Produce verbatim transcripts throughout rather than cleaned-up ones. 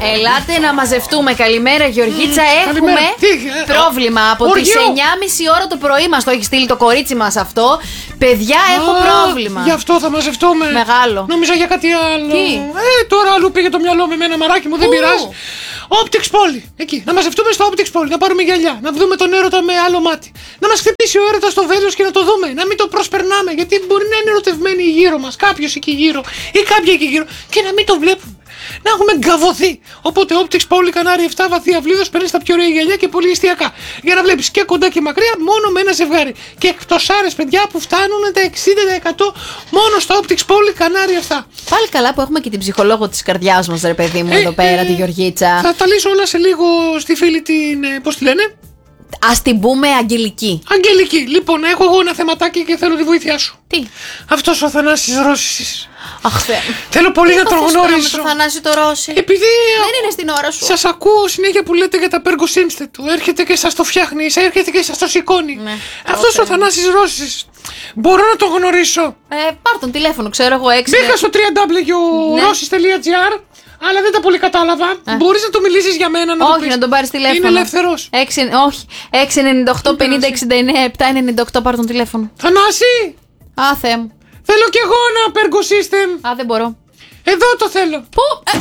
Ελάτε να μαζευτούμε. Καλημέρα, Γεωργίτσα. Mm, έχουμε καλημέρα. πρόβλημα. Από τις εννιά και μισή ώρα το πρωί μας το έχει στείλει το κορίτσι μας αυτό. Παιδιά, έχω Α, πρόβλημα. Γι' αυτό θα μαζευτούμε. Μεγάλο. Νόμιζα για κάτι άλλο. Τι? Ε, τώρα αλλού πήγε το μυαλό με ένα μαράκι μου, δεν Πού? πειράζει. Optics Poly. Εκεί. Να μαζευτούμε στο Optics Poly. Να πάρουμε γυαλιά. Να δούμε τον έρωτα με άλλο μάτι. Να μας χτυπήσει ο έρωτας στο βέλος και να το δούμε. Να μην το προσπερνάμε. Γιατί μπορεί να είναι ερωτευμένοι γύρω μας. Κάποιος εκεί γύρω ή κάποια εκεί γύρω. Και να μην το βλέπουμε. Να έχουμε γκαβωθεί. Οπότε Optics Poly Κανάρι επτά βαθύ αυλίδος παίρνει τα πιο ωραία γυαλιά και πολύ εστιακά. Για να βλέπεις και κοντά και μακριά μόνο με ένα ζευγάρι. Και εκτοσάρες παιδιά που φτάνουν τα εξήντα τοις εκατό μόνο στο Optics Poly Κανάρι επτά. Πάλι καλά που έχουμε και την ψυχολόγο της καρδιάς μας, ρε παιδί μου, Ε, εδώ πέρα, ε, τη Γεωργίτσα. Θα τα λύσω όλα σε λίγο στη φίλη την. ε, Πώς τη λένε? Ας την πούμε Αγγελική. Αγγελική. Λοιπόν, έχω εγώ ένα θεματάκι και θέλω τη βοήθειά σου. Τι? Αυτός ο Θανάσης Ρώσης. Αχ, Θεέ μου. Θέλω πολύ να τον Πώς τώρα γνωρίσω. με το Θανάση το Ρώση. Επειδή Δεν είναι στην ώρα σου. σας ακούω συνέχεια που λέτε για τα Pergo Simsted του. Έρχεται και σας το φτιάχνει, έρχεται και σας το σηκώνει. Ναι. Αυτός Ω, ο Θανάσης Ρώσης. Μπορώ να τον γνωρίσω. Ε, πάρ' τον τηλέφωνο, ξέρω εγώ, έξι. Μπήκα στο double-u Ναι. rossis τελεία gr, αλλά δεν τα πολύ κατάλαβα. Ε. Μπορείς να του μιλήσεις για μένα, να του Όχι, πεις. να τον πάρεις τηλέφωνο. Είναι ελεύθερος. Έξι, όχι. έξι εννιά οκτώ πενήντα εξήντα εννέα επτά εννιά οκτώ, πάρ' τον τηλέφωνο. Θανάση, Α, Θεέ μου. θέλω κι εγώ ένα Pergo System. Α, δεν μπορώ. Εδώ το θέλω. Πού? Ε.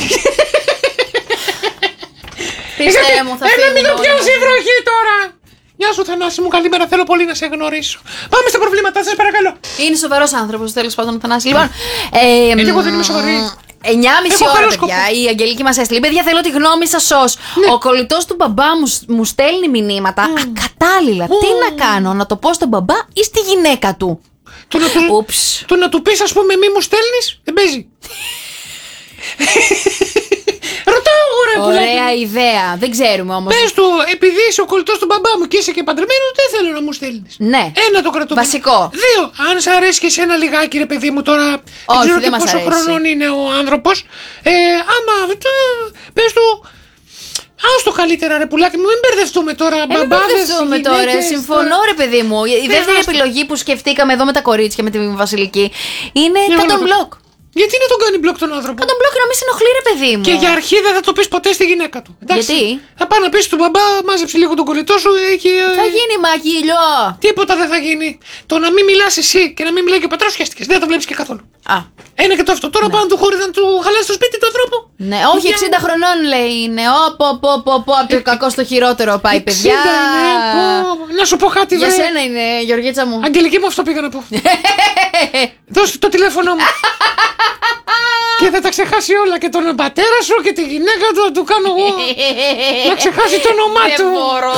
Χριστέ μου, θα Ε, να μην το φύγουν πιάσει η όλοι. βροχή τώρα. Γεια σου Θανάση μου, καλημέρα, θέλω πολύ να σε γνωρίσω. Πάμε στα προβλήματά σας παρακαλώ. Είναι σοβαρός άνθρωπος, τέλος πάντων, ο Θανάσης. Λοιπόν, ε, Ε, εγώ δεν είμαι σοβαρή. εννιά και μισή Έχω ώρα, καλό σκοπό. παιδιά. Η Αγγελική μας έστειλε. Παιδιά, θέλω τη γνώμη σας ως. Ναι. Ο κολλητός του μπαμπά μου, σ- μου στέλνει μηνύματα ακατάλληλα. Τι να κάνω, να το πω στον μπαμπά ή στη γυναίκα του? Το να του, Ούψ. το να του πεις ας πούμε μη μου στέλνεις, δεν παίζει. Ρωτάω εγώ ρε πουλάκι. Ωραία ιδέα. Δεν ξέρουμε όμως. Πες του, επειδή είσαι ο κολλητός του μπαμπά μου και είσαι και παντρεμένος, δεν θέλω να μου στέλνεις. Ναι. Ένα το κρατούμε. Βασικό. Δύο, αν σ' αρέσει και εσένα λιγάκι ρε παιδί μου τώρα, δεν Όχι, ξέρω δεν και μας πόσο αρέσει. χρονών είναι ο άνθρωπος. Ε, άμα, ε, πες του, άστο καλύτερα ρε πουλάκι μου, μην μπερδευτούμε τώρα. Ε, μην μπαμπάδες, μπερδευτούμε τώρα. γυναίκες, Συμφωνώ, ρε παιδί μου. Η Πες δεύτερη μας το. επιλογή που σκεφτήκαμε εδώ με τα κορίτσια, με τη Βασιλική, είναι Για τα όλο τον το- μπλοκ. Γιατί να τον κάνει μπλοκ τον άνθρωπο. Τα τον μπλοκ να μην συνοχλεί, ρε παιδί μου. Και για αρχή δεν θα το πεις ποτέ στη γυναίκα του. Εντάξει. Γιατί? Θα πάει να πεις του μπαμπά, μάζεψε λίγο τον κολλητό σου, έχει. ε, Θα γίνει μαγιλιό. Τίποτα δεν θα γίνει. Το να μην μιλάς εσύ και να μην μιλάει και ο πατέρας χαίστηκες. Δεν θα το βλέπεις και καθόλου. Α, Ένα και το αυτό. Τώρα πάνω του χώρι να του χαλάσει το σπίτι του ανθρώπου. ναι, όχι, Για- εξήντα χρονών λέει είναι. Ωπ, ωπ, ωπ, ωπ, από το κακό στο χειρότερο πάει, παιδιά. εξήντα είναι, πω. Να σου πω κάτι, Για βρε. σένα είναι, Γεωργίτσα μου. Αγγελική μου, αυτό πήγα να πω. Δώσε το τηλέφωνο μου. Και θα τα ξεχάσει όλα. Και τον πατέρα σου και τη γυναίκα του θα του κάνω εγώ. Να ξεχάσει το όνομά Δεν του. μπορώ.